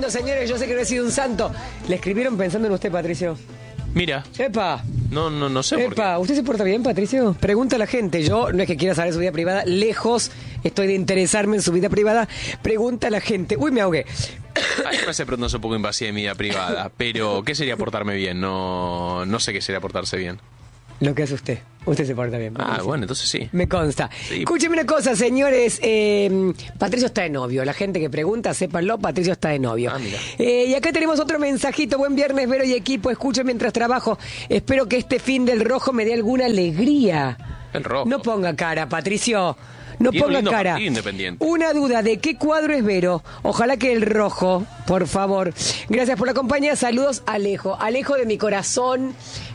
Bueno, señores, yo sé que no he sido un santo. ¿Le escribieron pensando en usted, Patricio? Mira. ¡Epa! No sé por qué. ¿Usted se porta bien, Patricio? Pregunta a la gente. Yo no es que quiera saber su vida privada. Lejos estoy de interesarme en su vida privada. Pregunta a la gente. Uy, me ahogué. Ayer me hace preguntas un poco invasivas de mi vida privada. Pero, ¿qué sería portarme bien? No sé qué sería portarse bien. Lo que hace usted. Usted se porta bien, Patricio. Bueno, entonces sí. Me consta. Sí. Escúcheme una cosa, señores. Patricio está de novio. La gente que pregunta, sépanlo, Patricio está de novio. Mira. Y acá tenemos otro mensajito. Buen viernes, Vero y equipo. Escuchen mientras trabajo. Espero que este fin del rojo me dé alguna alegría. El rojo. No ponga cara, Patricio. No Tiene un ponga lindo cara. partido Independiente. Una duda, ¿de qué cuadro es Vero? Ojalá que el rojo, por favor. Gracias por la compañía. Saludos, Alejo. Alejo de mi corazón.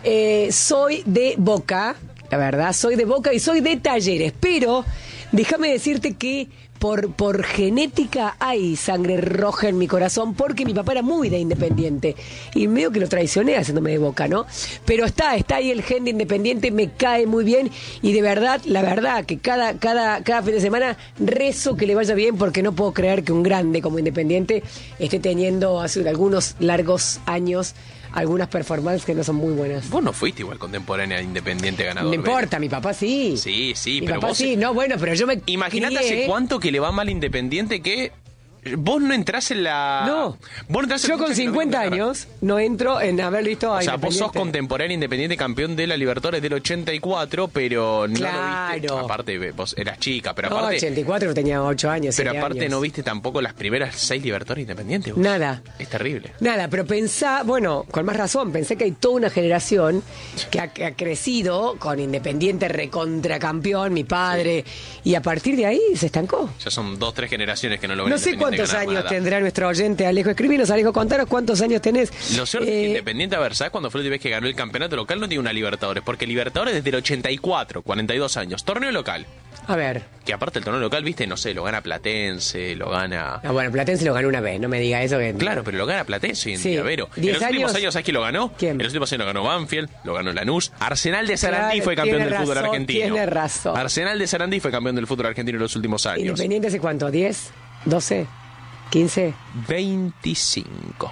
Soy de Boca, la verdad. Soy de Boca y soy de Talleres. Pero déjame decirte que por genética hay sangre roja en mi corazón, porque mi papá era muy de Independiente y medio que lo traicioné haciéndome de Boca, ¿no? Pero está ahí el gen de Independiente, me cae muy bien y de verdad, la verdad que cada fin de semana rezo que le vaya bien, porque no puedo creer que un grande como Independiente esté teniendo hace algunos largos años algunas performances que no son muy buenas. Vos no fuiste igual contemporánea Independiente ganador. No importa, mi papá sí. Sí, Mi pero papá vos... sí, no, bueno, pero yo me Imagínate crié, hace cuánto que le va mal Independiente que... Vos no entrás en la... No. Vos no entrás en Yo con 50 años no entro en haber visto a O sea, vos sos Independiente. contemporáneo Independiente, campeón de la Libertadores del 84, pero no lo viste. Claro. Aparte, vos eras chica, pero No, aparte... 84 tenía 8 años. Pero 7 aparte años. no viste tampoco las primeras 6 Libertadores Independientes. Vos. Nada. Es terrible. Nada, pero pensá, bueno, con más razón, pensé que hay toda una generación que ha crecido con Independiente recontracampeón, mi padre, y a partir de ahí se estancó. Ya son 2-3 generaciones que no lo ven. No sé cuántos años tendrá nuestro oyente Alejo. Escribinos, Alejo, contanos cuántos años tenés. Lo cierto es que Independiente, a ver, ¿sabes cuándo fue la última vez que ganó el campeonato local? No tiene una Libertadores, porque Libertadores desde el 84, 42 años, torneo local. A ver. Que aparte el torneo local, viste, no sé, lo gana Platense, lo gana... Ah, bueno, Platense lo ganó una vez, no me diga eso. Que... Claro, pero lo gana Platense hoy en Sí. día, Vero. En 10 los últimos años, años, ¿sabes quién lo ganó? ¿Quién? En los últimos años lo ganó Banfield, lo ganó Lanús. Arsenal de Sarandí Claro, fue campeón tiene del fútbol razón, argentino. tiene razón. Arsenal de Sarandí fue campeón del fútbol argentino en los últimos años. ¿Independiente hace cuánto? ¿10? ¿12? ¿15? 25.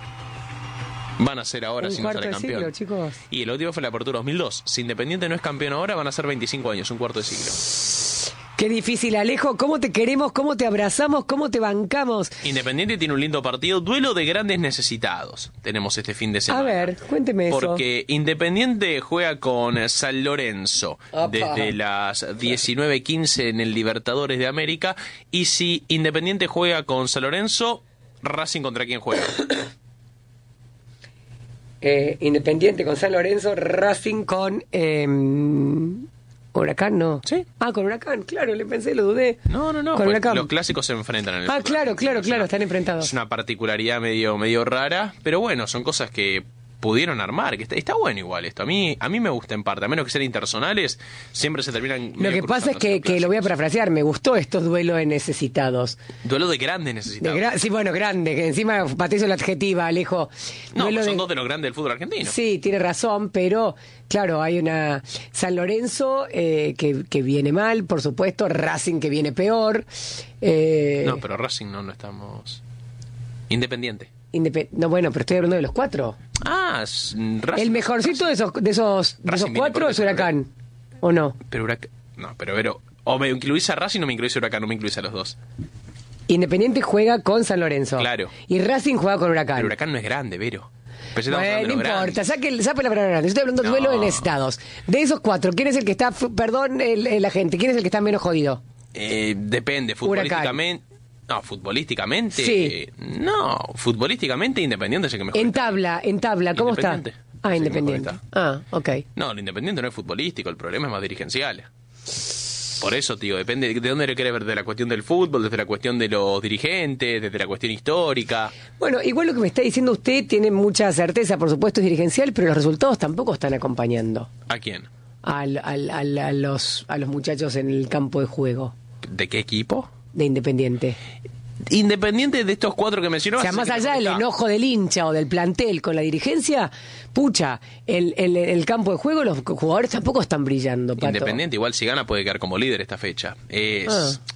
Van a ser ahora Un si no cuarto sale de campeón. siglo, chicos. Y el último fue la apertura 2002. Si Independiente no es campeón ahora, van a ser 25 años, un cuarto de siglo. Qué difícil, Alejo. ¿Cómo te queremos? ¿Cómo te abrazamos? ¿Cómo te bancamos? Independiente tiene un lindo partido, duelo de grandes necesitados. Tenemos este fin de semana. A ver, cuénteme eso. Porque Independiente juega con San Lorenzo Opa. desde las 19:15 en el Libertadores de América. Y si Independiente juega con San Lorenzo, ¿Racing contra quién juega? Independiente con San Lorenzo, Racing con Huracán, ¿no? Sí. Ah, con Huracán, claro, le pensé, lo dudé. No. Con Pues Huracán. los clásicos se enfrentan en el Ah, fútbol claro, argentino. claro, están enfrentados. Es una particularidad medio rara, pero bueno, son cosas que pudieron armar, que está bueno igual esto. A mí me gusta en parte, a menos que sean intersonales, siempre se terminan... Lo que pasa es que lo voy a parafrasear, me gustó estos duelos de necesitados. Duelo de grandes necesitados. Sí, bueno, grande, que encima Patricio la adjetiva, Alejo. No, Duelo pues son de- dos de los grandes del fútbol argentino. Sí, tiene razón, pero claro, hay una San Lorenzo que viene mal, por supuesto, Racing que viene peor. No, pero Racing no estamos... Independiente. No, bueno, pero estoy hablando de los cuatro. Racing. El mejorcito de esos Racing viene cuatro por es Huracán, ¿o no? Pero Huracán... No, pero... O me incluís a Racing o me incluís a Huracán, no me incluís a los dos. Independiente juega con San Lorenzo. Claro. Y Racing juega con Huracán. Pero Huracán no es grande, Vero. Pero yo estamos Bueno, hablando no de lo importa, grande. saque la palabra grande. Yo estoy hablando de No. duelo de necesitados. De esos cuatro, ¿quién es el que está, perdón, la gente, quién es el que está menos jodido? Depende, futbolísticamente... No, futbolísticamente... Sí. No, futbolísticamente Independiente es el que mejor está. En tabla, ¿cómo está? Independiente. Ah, Sí, Independiente. mejor Ah, ok. No, el Independiente no es futbolístico, el problema es más dirigencial. Por eso, tío, depende de dónde lo querés ver, de la cuestión del fútbol, desde la cuestión de los dirigentes, desde la cuestión histórica. Bueno, igual lo que me está diciendo usted tiene mucha certeza, por supuesto es dirigencial, pero los resultados tampoco están acompañando ¿A quién? a los muchachos en el campo de juego ¿De qué equipo? de Independiente. Independiente de estos cuatro que mencionó. O sea, más allá del enojo del hincha o del plantel con la dirigencia, pucha, el campo de juego los jugadores tampoco están brillando, Pato. Independiente igual si gana puede quedar como líder esta fecha.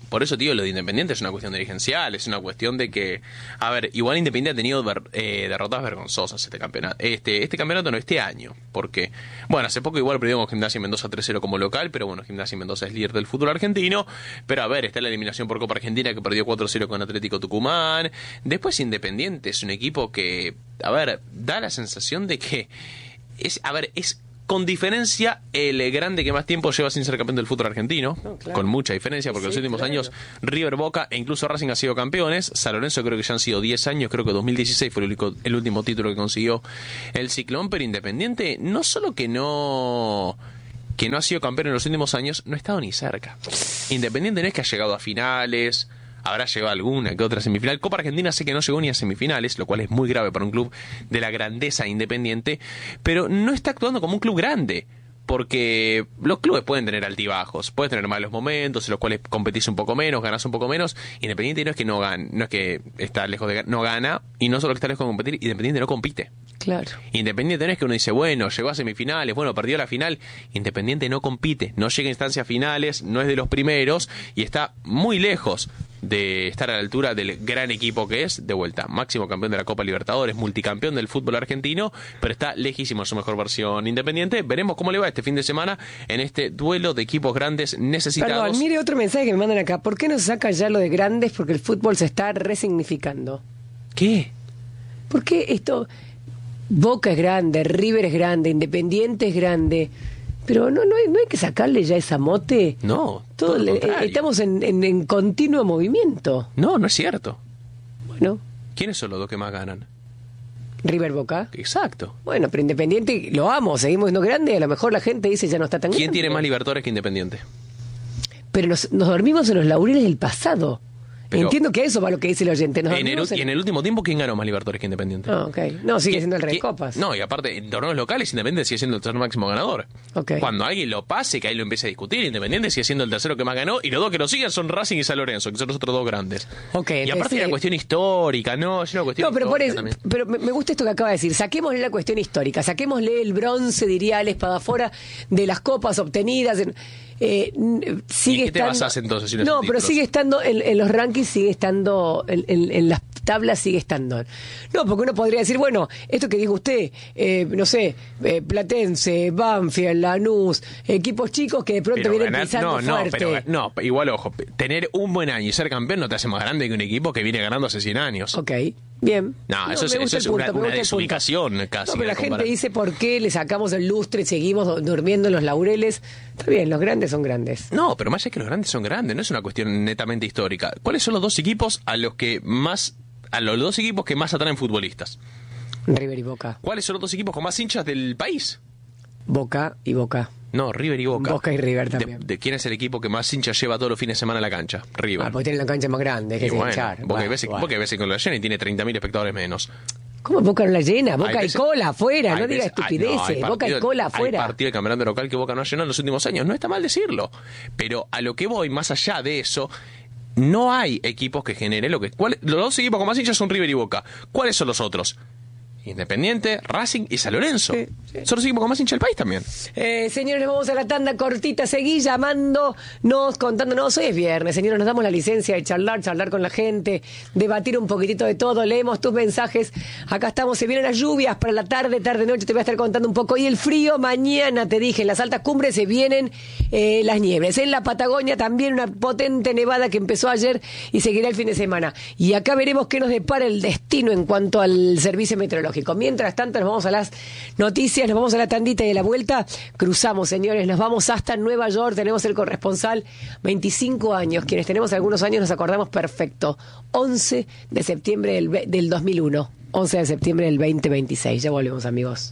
Por eso, tío, lo de Independiente es una cuestión dirigencial, es una cuestión de que, a ver, igual Independiente ha tenido derrotas vergonzosas este campeonato, este campeonato no, este año, porque, bueno, hace poco igual perdió con Gimnasia y Mendoza 3-0 como local, pero bueno, Gimnasia y Mendoza es líder del fútbol argentino, pero a ver, está la eliminación por Copa Argentina que perdió 4-0 con Atlético Tucumán, después Independiente es un equipo que, a ver, da la sensación de que es con diferencia el grande que más tiempo lleva sin ser campeón del fútbol argentino, no, claro. Con mucha diferencia, porque los últimos años River, Boca e incluso Racing han sido campeones. San Lorenzo creo que ya han sido 10 años, creo que 2016 fue el último título que consiguió el Ciclón, pero Independiente no solo que no ha sido campeón en los últimos años, no ha estado ni cerca. Independiente no es que ha llegado a finales, habrá llegado alguna que otra semifinal. Copa Argentina sé que no llegó ni a semifinales, lo cual es muy grave para un club de la grandeza Independiente, pero no está actuando como un club grande, porque los clubes pueden tener altibajos, pueden tener malos momentos en los cuales competís un poco menos, ganás un poco menos. Independiente no es que no gana, no es que está lejos de no gana, y no solo que está lejos de competir, Independiente no compite. Claro. Independiente no es que uno dice, bueno, llegó a semifinales, bueno, perdió la final. Independiente no compite, no llega a instancias finales, no es de los primeros y está muy lejos de estar a la altura del gran equipo que es, de vuelta, máximo campeón de la Copa Libertadores, multicampeón del fútbol argentino, pero está lejísimo de su mejor versión. Independiente, veremos cómo le va este fin de semana en este duelo de equipos grandes necesitados. Perdón, mire otro mensaje que me mandan acá. ¿Por qué no se saca ya lo de grandes? Porque el fútbol se está resignificando. ¿Qué? ¿Por qué esto? Boca es grande, River es grande, Independiente es grande, pero no hay que sacarle ya esa mote. No, todo estamos en continuo movimiento. No es cierto. Bueno. ¿Quiénes son los dos que más ganan? River, Boca. Exacto. Bueno, pero Independiente lo amo, seguimos siendo grande, a lo mejor la gente dice ya no está tan grande. ¿Quién tiene más Libertadores que Independiente? Pero nos dormimos en los laureles del pasado. Pero entiendo que eso va lo que dice el oyente. Y en el último tiempo, ¿quién ganó más Libertadores que Independiente? No, sigue siendo el Rey Copas. No, y aparte, en torneos locales, Independiente sigue siendo el tercer máximo ganador. Cuando alguien lo pase, que ahí lo empiece a discutir, Independiente sigue siendo el tercero que más ganó, y los dos que lo siguen son Racing y San Lorenzo, que son los otros dos grandes. Y aparte hay una cuestión histórica, ¿no? Es una cuestión pero me gusta esto que acaba de decir. Saquémosle la cuestión histórica, saquémosle el bronce, diría el Espadafora, de las copas obtenidas. Sigue ¿Y qué te basás entonces? Si no, pero sigue estando en los rankings, sigue estando en las tablas, sigue estando. No, porque uno podría decir, bueno, esto que dijo usted, no sé, Platense, Banfield, Lanús, equipos chicos que de pronto vienen pisando fuerte. Pero igual, ojo, tener un buen año y ser campeón no te hace más grande que un equipo que viene ganando hace 100 años. Bien. No, eso es una desubicación casi. No, pero la gente dice por qué le sacamos el lustre y seguimos durmiendo en los laureles. Está bien, los grandes son grandes. No, pero más allá que los grandes son grandes, no es una cuestión netamente histórica. ¿Cuáles son los dos equipos a los dos equipos que más atraen futbolistas? River y Boca. ¿Cuáles son los dos equipos con más hinchas del país? Boca y Boca. No, River y Boca. Boca y River también. ¿De quién es el equipo que más hinchas lleva todos los fines de semana a la cancha? River. Porque tiene la cancha más grande, que hinchar. Boca hay veces con la llena y tiene 30.000 espectadores menos. ¿Cómo Boca no la llena? Boca y cola afuera, no diga estupideces. Boca y cola afuera. Hay partido de campeonato local que Boca no ha llenado en los últimos años. No está mal decirlo. Pero a lo que voy, más allá de eso, no hay equipos que generen los dos equipos con más hinchas son River y Boca. ¿Cuáles son los otros? Independiente, Racing y San Lorenzo. Sí. Son los equipos con más hincha del país también. Señores, vamos a la tanda cortita. Seguí llamándonos, contándonos. Hoy es viernes, señores, nos damos la licencia de charlar con la gente, debatir un poquitito de todo. Leemos tus mensajes. Acá estamos, se vienen las lluvias para la tarde, noche. Te voy a estar contando un poco. Y el frío, mañana te dije, en las altas cumbres se vienen las nieves. En la Patagonia también una potente nevada que empezó ayer y seguirá el fin de semana. Y acá veremos qué nos depara el destino en cuanto al servicio meteorológico. Mientras tanto, nos vamos a las noticias, nos vamos a la tandita y de la vuelta cruzamos, señores, nos vamos hasta Nueva York. Tenemos el corresponsal, 25 años. Quienes tenemos algunos años nos acordamos perfecto. 11 de septiembre del 2001, 11 de septiembre del 2026. Ya volvemos, amigos.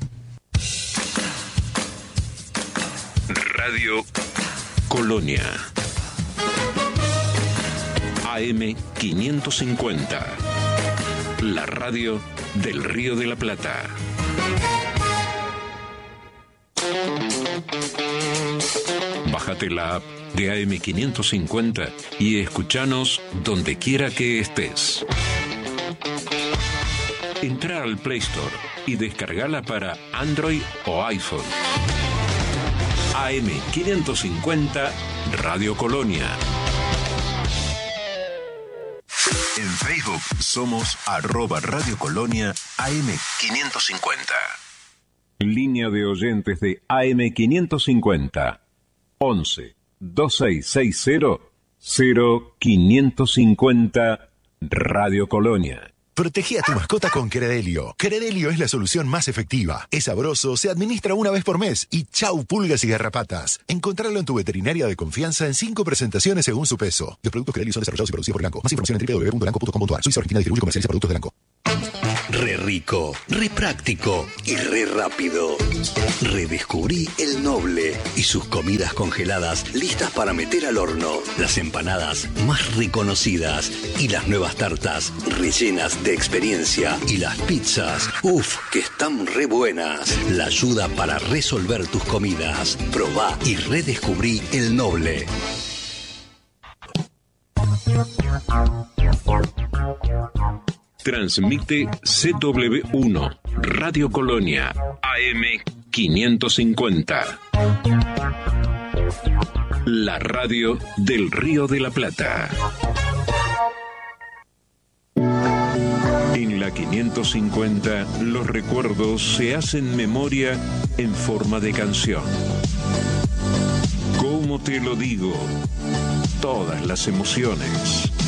Radio Colonia, AM 550, la radio del Río de la Plata. Bájate la app de AM550 y escuchanos donde quiera que estés. Entra al Play Store y descargala para Android o iPhone. AM550 Radio Colonia. En Facebook somos @Radio Colonia AM550. Línea de oyentes de AM550. 11 2660 0550 Radio Colonia. Protegí a tu mascota con Credelio. Credelio es la solución más efectiva. Es sabroso, se administra una vez por mes y chau pulgas y garrapatas. Encontrarlo en tu veterinaria de confianza en 5 presentaciones según su peso. Los productos Credelio son desarrollados y producidos por Elanco. Más información en www.elanco.com.ar. Suiza Argentina distribuye y comercializa productos de Elanco. Re rico, re práctico y re rápido. Redescubrí El Noble y sus comidas congeladas listas para meter al horno. Las empanadas más reconocidas y las nuevas tartas rellenas de experiencia. Y las pizzas, que están re buenas. La ayuda para resolver tus comidas. Probá y redescubrí El Noble. Transmite CW1, Radio Colonia, AM550. La radio del Río de la Plata. En la 550, los recuerdos se hacen memoria en forma de canción. ¿Cómo te lo digo? Todas las emociones.